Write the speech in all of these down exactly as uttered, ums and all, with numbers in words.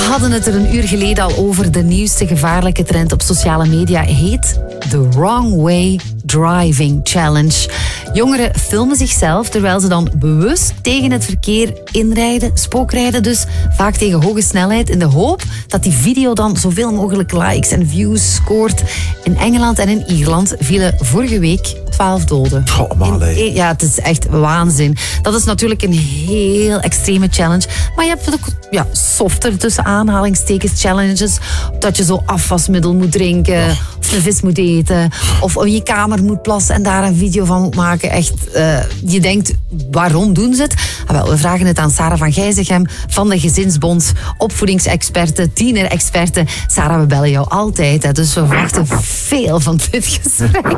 hadden het er een uur geleden al over. De nieuwste gevaarlijke trend op sociale media heet The Wrong Way Driving Challenge. Jongeren filmen zichzelf terwijl ze dan bewust tegen het verkeer inrijden, spookrijden dus, vaak tegen hoge snelheid, in de hoop dat die video dan zoveel mogelijk likes en views scoort. In Engeland en in Ierland vielen vorige week twaalf doden. Goh, man, in, ja, het is echt waanzin. Dat is natuurlijk een heel extreme challenge. Maar je hebt ook ja, softer tussen aanhalingstekens challenges. Dat je zo afwasmiddel moet drinken, oh. of een vis moet eten, of in je kamer moet plassen en daar een video van moet maken. Echt, uh, je denkt, waarom doen ze het? Ah, wel, we vragen het aan Sarah van Gijzegem van de Gezinsbond, opvoedingsexperte, tienerexperte. Sarah, we bellen jou altijd, hè, dus we verwachten veel van dit gesprek.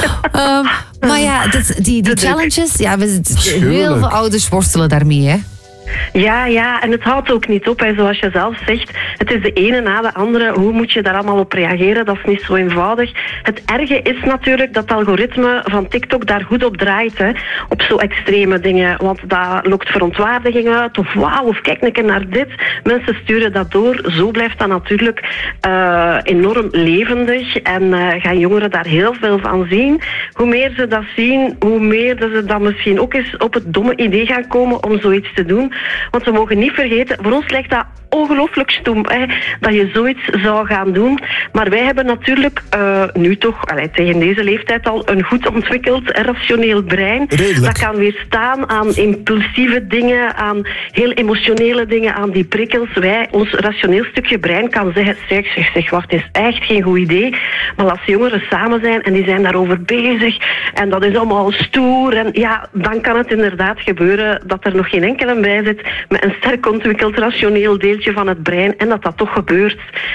um, maar ja, dit, die, die challenges, ja, we, heel veel ouders worstelen daarmee, hè. Ja, ja, en het houdt ook niet op. Hè. Zoals je zelf zegt, het is de ene na de andere. Hoe moet je daar allemaal op reageren? Dat is niet zo eenvoudig. Het erge is natuurlijk dat het algoritme van TikTok daar goed op draait. Hè. Op zo extreme dingen. Want dat lokt verontwaardiging uit. Of wauw, of kijk een keer naar dit. Mensen sturen dat door. Zo blijft dat natuurlijk uh, enorm levendig. En uh, gaan jongeren daar heel veel van zien. Hoe meer ze dat zien, hoe meer dat ze dan misschien ook eens op het domme idee gaan komen om zoiets te doen. Want we mogen niet vergeten, voor ons lijkt dat ongelooflijk stom, hè, dat je zoiets zou gaan doen. Maar wij hebben natuurlijk uh, nu toch, allee, tegen deze leeftijd al, een goed ontwikkeld rationeel brein. Redelijk. Dat kan weerstaan aan impulsieve dingen, aan heel emotionele dingen, aan die prikkels. Wij, ons rationeel stukje brein kan zeggen, zeg, zeg, zeg, wacht, het is echt geen goed idee. Maar als jongeren samen zijn en die zijn daarover bezig en dat is allemaal stoer, en ja, dan kan het inderdaad gebeuren dat er nog geen enkele bij zit met een sterk ontwikkeld rationeel deeltje van het brein en dat dat toch gebeurt.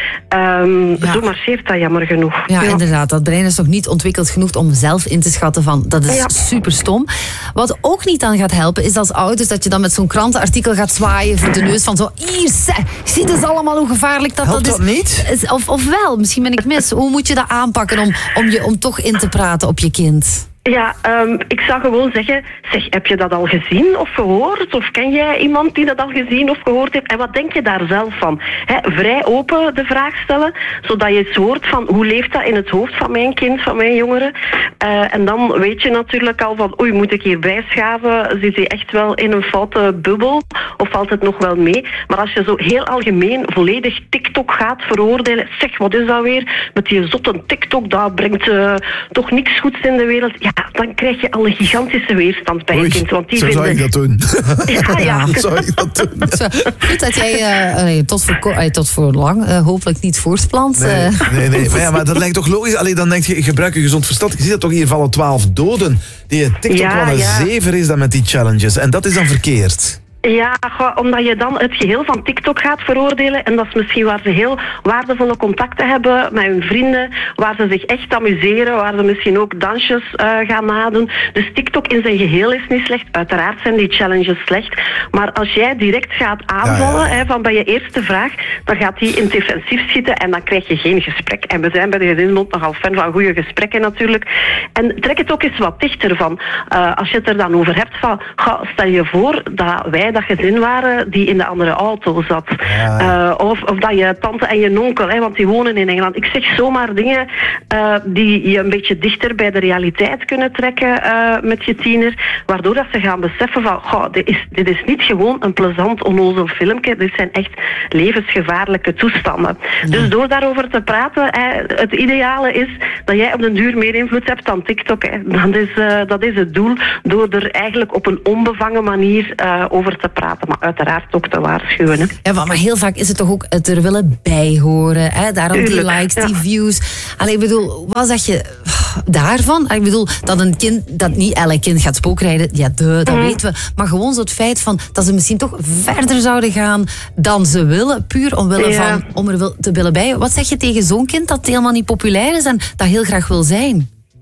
Um, ja. Zo marcheert dat jammer genoeg. Ja, ja, inderdaad. Dat brein is nog niet ontwikkeld genoeg om zelf in te schatten van dat is ja. super stom. Wat ook niet aan gaat helpen is als ouders dat je dan met zo'n krantenartikel gaat zwaaien voor de neus van zo, hier, ziet het allemaal hoe gevaarlijk dat Helpt dat is. is. Niet? is of, of wel, misschien ben ik mis. Hoe moet je dat aanpakken om, om, je, om toch in te praten op je kind? Ja, um, ik zou gewoon zeggen, zeg, heb je dat al gezien of gehoord? Of ken jij iemand die dat al gezien of gehoord heeft? En wat denk je daar zelf van? He, vrij open de vraag stellen, zodat je eens hoort van hoe leeft dat in het hoofd van mijn kind, van mijn jongeren. Uh, en dan weet je natuurlijk al van, oei, moet ik hier bijschaven? Zit hij echt wel in een foute bubbel? Of valt het nog wel mee? Maar als je zo heel algemeen volledig TikTok gaat veroordelen, zeg, wat is dat weer? Met die zotte TikTok, dat brengt uh, toch niks goeds in de wereld. Ja, dan krijg je al een gigantische weerstand bij je kind. Want die zo vinden... zou ik dat doen. Ja, ja. Zo zou ik dat doen. Zo, goed dat jij uh, nee, tot, voor, uh, tot voor lang uh, hopelijk niet voortplant. Uh. Nee, nee, nee. Maar, ja, maar dat lijkt toch logisch. Allee, dan denk je, gebruik je gezond verstand. Je ziet dat toch hier vallen twaalf doden. Die TikTok ja, wel een ja. zever is dan met die challenges. En dat is dan verkeerd. Ja, omdat je dan het geheel van TikTok gaat veroordelen. En dat is misschien waar ze heel waardevolle contacten hebben met hun vrienden. Waar ze zich echt amuseren. Waar ze misschien ook dansjes uh, gaan nadoen. Dus TikTok in zijn geheel is niet slecht. Uiteraard zijn die challenges slecht. Maar als jij direct gaat aanvallen, ja, ja. Hè, van bij je eerste vraag, dan gaat die in het defensief schieten en dan krijg je geen gesprek. En we zijn bij de Gezinsbond nogal fan van goede gesprekken natuurlijk. En trek het ook eens wat dichter van. Uh, als je het er dan over hebt van, ga, stel je voor dat wij dat gezin waren die in de andere auto zat. Ja. Uh, of, of dat je tante en je onkel, hè, want die wonen in Engeland. Ik zeg zomaar dingen uh, die je een beetje dichter bij de realiteit kunnen trekken uh, met je tiener, waardoor dat ze gaan beseffen van, goh, dit is, dit is niet gewoon een plezant onnozel filmpje, dit zijn echt levensgevaarlijke toestanden. Ja. Dus door daarover te praten, hè, het ideale is dat jij op den duur meer invloed hebt dan TikTok. Hè. Dat is, uh, dat is het doel, door er eigenlijk op een onbevangen manier uh, over te praten, maar uiteraard ook te waarschuwen. Hè. Ja, maar heel vaak is het toch ook het er willen bijhoren. Hè? Daarom die Tuurlijk, likes, ja. die views. Allee, ik bedoel, wat zeg je daarvan? Ik bedoel, dat een kind, dat niet elk kind gaat spookrijden, ja, de, dat mm. weten we. Maar gewoon zo het feit van dat ze misschien toch verder zouden gaan dan ze willen, puur omwille ja. van om er wil, te willen bij. Wat zeg je tegen zo'n kind dat helemaal niet populair is en dat heel graag wil zijn?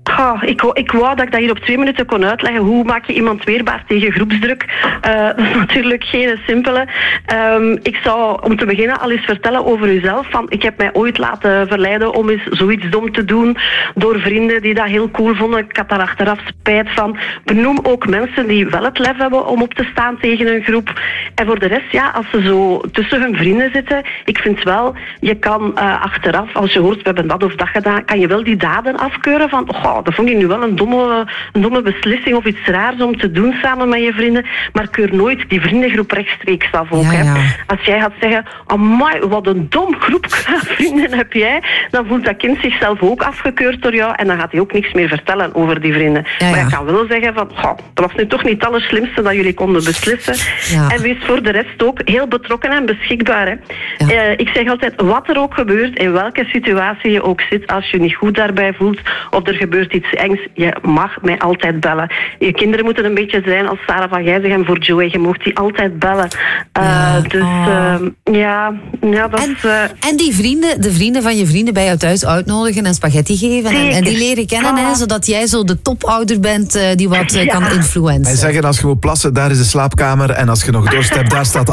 Oh, ik, wou, ik wou dat ik dat hier op twee minuten kon uitleggen. Hoe maak je iemand weerbaar tegen groepsdruk? Uh, dat is natuurlijk geen simpele. Um, ik zou om te beginnen al eens vertellen over uzelf. Van, ik heb mij ooit laten verleiden om eens zoiets dom te doen door vrienden die dat heel cool vonden. Ik had daar achteraf spijt van. Benoem ook mensen die wel het lef hebben om op te staan tegen een groep. En voor de rest, ja, als ze zo tussen hun vrienden zitten, ik vind wel, je kan uh, achteraf, als je hoort, we hebben dat of dat gedaan, kan je wel die daden afkeuren van, oh, dat vond ik nu wel een domme, een domme beslissing of iets raars om te doen samen met je vrienden, maar keur nooit die vriendengroep rechtstreeks af ook. Ja, ja. Hè. Als jij gaat zeggen, amai, wat een dom groep vrienden heb jij, dan voelt dat kind zichzelf ook afgekeurd door jou en dan gaat hij ook niks meer vertellen over die vrienden. Ja, ja. Maar je kan wel zeggen van, oh, dat was nu toch niet het allerslimste dat jullie konden beslissen. Ja. En wees voor de rest ook heel betrokken en beschikbaar. Hè. Ja. Uh, ik zeg altijd, wat er ook gebeurt, in welke situatie je ook zit, als je je niet goed daarbij voelt of er gebeurt iets engs, je mag mij altijd bellen. Je kinderen moeten een beetje zijn als Sarah van Gijzen en voor Joey. Je mocht die altijd bellen. Uh, Ja. Dus Oh. uh, ja, ja, dat En, is... Uh, en die vrienden, de vrienden van je vrienden bij jou thuis uitnodigen en spaghetti geven. En, en die leren kennen, hè, Voilà. zodat jij zo de topouder bent uh, die wat uh, Ja. kan En influencen. zeggen, als je wil plassen, daar is de slaapkamer. En als je nog dorst hebt, daar staat